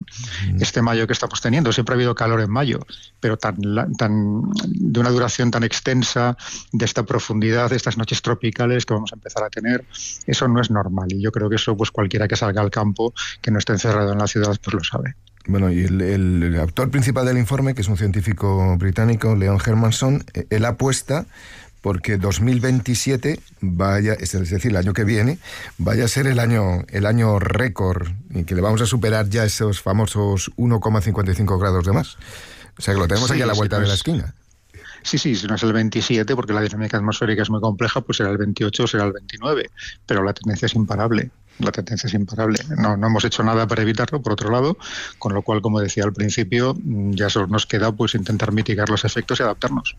este mayo que estamos teniendo. Siempre ha habido calor en mayo, pero de una duración tan extensa, de esta profundidad, de estas noches tropicales que vamos a empezar a tener, eso no es normal. Y yo creo que eso, pues cualquiera que salga al campo, que no esté encerrado en la ciudad, pues lo sabe. Bueno, y el autor principal del informe, que es un científico británico, Leon Hermanson, él apuesta porque 2027 vaya, es decir, el año que viene, vaya a ser el año récord, y que le vamos a superar ya esos famosos 1,55 grados de más. O sea que lo tenemos aquí a la vuelta de la esquina. Sí, si no es el 27, porque la dinámica atmosférica es muy compleja, pues será el 28 o será el 29, pero la tendencia es imparable. No hemos hecho nada para evitarlo, por otro lado, con lo cual, como decía al principio, ya solo nos queda pues intentar mitigar los efectos y adaptarnos.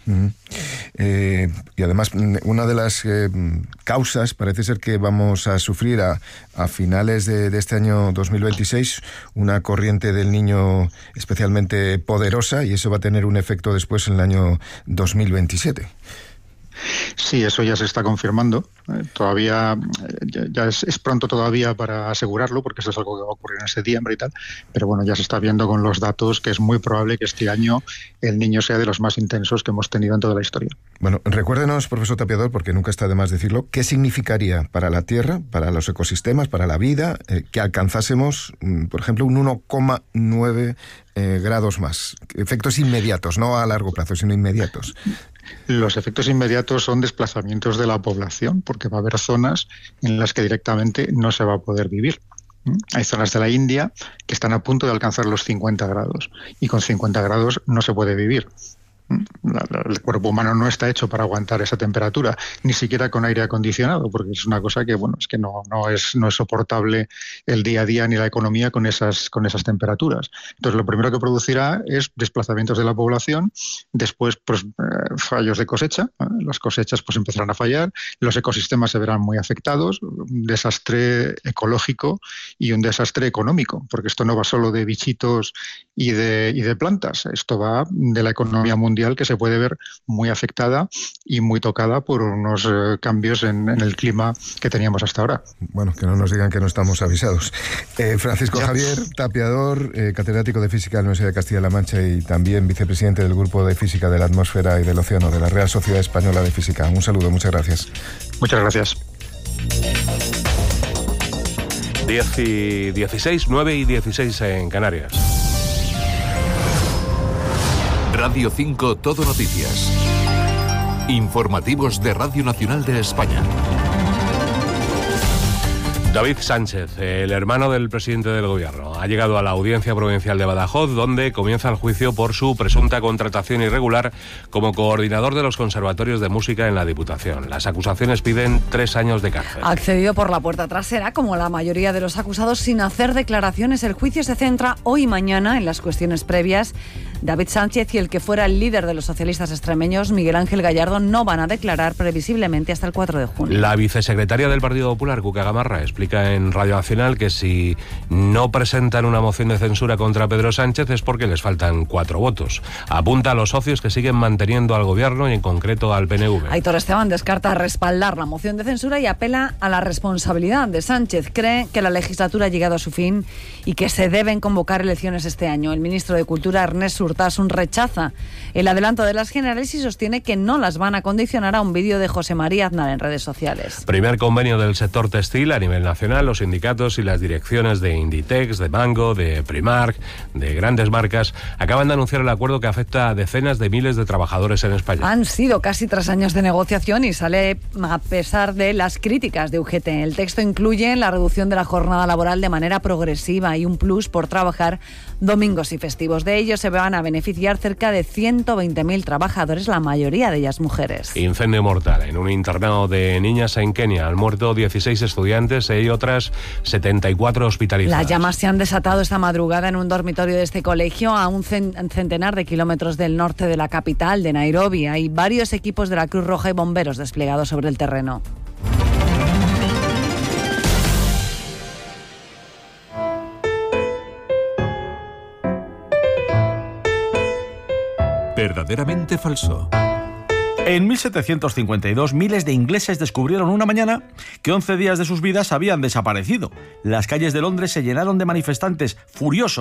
Y además, una de las causas parece ser que vamos a sufrir a finales de este año 2026 una corriente del Niño especialmente poderosa, y eso va a tener un efecto después en el año 2027. Sí, eso ya se está confirmando. Todavía ya es pronto todavía para asegurarlo, porque eso es algo que va a ocurrir en septiembre y tal, pero bueno, ya se está viendo con los datos que es muy probable que este año el Niño sea de los más intensos que hemos tenido en toda la historia. Bueno, recuérdenos, profesor Tapiador, porque nunca está de más decirlo, ¿qué significaría para la Tierra, para los ecosistemas, para la vida, que alcanzásemos, por ejemplo, un 1,9 grados más? Efectos inmediatos, no a largo plazo, sino inmediatos. Los efectos inmediatos son desplazamientos de la población, porque va a haber zonas en las que directamente no se va a poder vivir. Hay zonas de la India que están a punto de alcanzar los 50 grados, y con 50 grados no se puede vivir. El cuerpo humano no está hecho para aguantar esa temperatura, ni siquiera con aire acondicionado, porque es una cosa que, bueno, es que no es soportable el día a día ni la economía con esas temperaturas. Entonces, lo primero que producirá es desplazamientos de la población, después pues fallos de cosecha, las cosechas pues empezarán a fallar, los ecosistemas se verán muy afectados, un desastre ecológico y un desastre económico, porque esto no va solo de bichitos y de plantas, esto va de la economía mundial, que se puede ver muy afectada y muy tocada por unos cambios en el clima que teníamos hasta ahora. Bueno, que no nos digan que no estamos avisados. Francisco Javier Tapiador, catedrático de Física de la Universidad de Castilla-La Mancha y también vicepresidente del Grupo de Física de la Atmósfera y del Océano de la Real Sociedad Española de Física. Un saludo, muchas gracias. Muchas gracias. 10:16, 9:16 en Canarias. Radio 5 Todo Noticias. Informativos de Radio Nacional de España. David Sánchez, el hermano del presidente del gobierno, ha llegado a la Audiencia Provincial de Badajoz, donde comienza el juicio por su presunta contratación irregular como coordinador de los conservatorios de música en la Diputación. Las acusaciones piden 3 años de cárcel. Ha accedido por la puerta trasera, como la mayoría de los acusados, sin hacer declaraciones. El juicio se centra hoy y mañana en las cuestiones previas. David Sánchez y el que fuera el líder de los socialistas extremeños, Miguel Ángel Gallardo, no van a declarar previsiblemente hasta el 4 de junio. La vicesecretaria del Partido Popular, Cuca Gamarra, explica en Radio Nacional que si no presentan una moción de censura contra Pedro Sánchez es porque les faltan 4 votos. Apunta a los socios que siguen manteniendo al gobierno y en concreto al PNV. Aitor Esteban descarta respaldar la moción de censura y apela a la responsabilidad de Sánchez. Cree que la legislatura ha llegado a su fin y que se deben convocar elecciones este año. El ministro de Cultura, Ernest Urtasun, rechaza el adelanto de las generales y sostiene que no las van a condicionar a un vídeo de José María Aznar en redes sociales. Primer convenio del sector textil a nivel nacional. Los sindicatos y las direcciones de Inditex, de Mango, de Primark, de grandes marcas, acaban de anunciar el acuerdo que afecta a decenas de miles de trabajadores en España. Han sido casi 3 años de negociación y sale a pesar de las críticas de UGT. El texto incluye la reducción de la jornada laboral de manera progresiva y un plus por trabajar domingos y festivos. De ello se van a beneficiar cerca de 120.000 trabajadores, la mayoría de ellas mujeres. Incendio mortal en un internado de niñas en Kenia. Han muerto 16 estudiantes y otras 74 hospitalizadas. Las llamas se han desatado esta madrugada en un dormitorio de este colegio a un centenar de kilómetros del norte de la capital, de Nairobi. Hay varios equipos de la Cruz Roja y bomberos desplegados sobre el terreno. Verdaderamente falso. En 1752, miles de ingleses descubrieron una mañana que 11 días de sus vidas habían desaparecido. Las calles de Londres se llenaron de manifestantes furiosos